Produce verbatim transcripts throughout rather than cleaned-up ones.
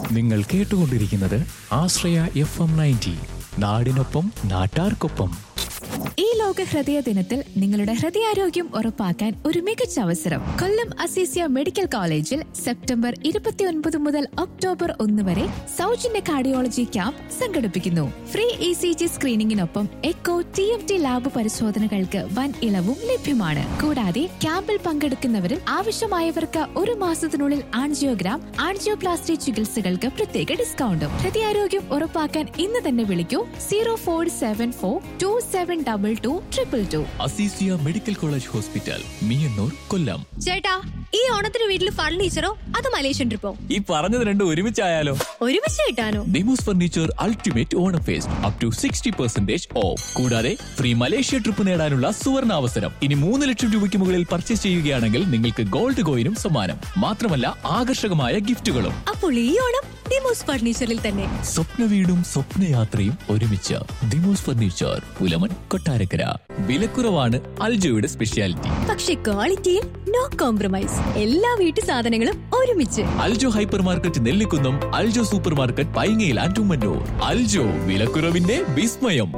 നിങ്ങൾ കേട്ടുകൊണ്ടിരിക്കുന്നത് ആശ്രയ F M ninety, നാടിനൊപ്പം നാട്ടാർക്കൊപ്പം. ഈ ലോക ഹൃദയ ദിനത്തിൽ നിങ്ങളുടെ ഹൃദയാരോഗ്യം ഉറപ്പാക്കാൻ ഒരു മികച്ച അവസരം. കൊല്ലം അസീസിയ മെഡിക്കൽ കോളേജിൽ സെപ്റ്റംബർ ഇരുപത്തിയൊൻപത് മുതൽ ഒക്ടോബർ ഒന്ന് വരെ സൗജന്യ കാർഡിയോളജി ക്യാമ്പ് സംഘടിപ്പിക്കുന്നു. Free E C G സ്ക്രീനിങ്ങിനൊപ്പം echo, T M T lab പരിശോധനകൾക്ക് വൻ ഇളവും ലഭ്യമാണ്. കൂടാതെ ക്യാമ്പിൽ പങ്കെടുക്കുന്നവരിൽ ആവശ്യമായവർക്ക് ഒരു മാസത്തിനുള്ളിൽ ആൻജിയോഗ്രാം, ആൻജിയോപ്ലാസ്റ്റി ചികിത്സകൾക്ക് പ്രത്യേക ഡിസ്കൗണ്ടും. ഹൃദയാരോഗ്യം ഉറപ്പാക്കാൻ ഇന്ന് തന്നെ വിളിക്കൂ zero four seven four to seven double two triple two. Azeezia medical college hospital, Meeyannoor, കൊല്ലം. ചേട്ടാ, ഈ ഓണത്തിന് വീട്ടിൽ ഫർണിച്ചറോ അത് മലേഷ്യൻ ട്രിപ്പോ? ഈ പറഞ്ഞത് രണ്ടും ഒരുമിച്ചായാലോ? ഒരുമിച്ച് കിട്ടാനോ? Demos furniture ultimate Onam first up to sixty percentage of. കൂടാതെ ഫ്രീ മലേഷ്യ ട്രിപ്പ് നേടാനുള്ള സുവർണ അവസരം. ഇനി മൂന്ന് ലക്ഷം രൂപയ്ക്ക് മുകളിൽ പർച്ചേസ് ചെയ്യുകയാണെങ്കിൽ നിങ്ങൾക്ക് ഗോൾഡ് കോയിനും സമ്മാനം. മാത്രമല്ല ആകർഷകമായ ഗിഫ്റ്റുകളും. അപ്പോൾ ഈ ഓണം ഡിമോസ് ഫർണിച്ചറിൽ തന്നെ. സ്വപ്ന വീടും സ്വപ്നയാത്രയും ഒരുമിച്ച്. ഡിമോസ് ഫർണിച്ചർ, പുലമൺ, കൊട്ടാരക്കര. വിലക്കുറവാണ് അൽജോയുടെ സ്പെഷ്യാലിറ്റി. പക്ഷെ ക്വാളിറ്റിയിൽ നോ കോംപ്രമൈസ്. എല്ലാ വീട്ടു സാധനങ്ങളും ഒരുമിച്ച്. Aljo hyper market Nellikunnam, Aljo super market പൈങ്ങയിൽ and Ummannoor. Aljo, വിലക്കുറവിന്റെ വിസ്മയം.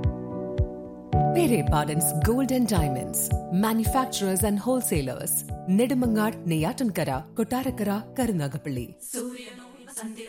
Pere Pardon's Gold and Diamonds, manufacturers and wholesalers. Nedumangad, Neyyatankara, Kottarakara, Karunagapalli.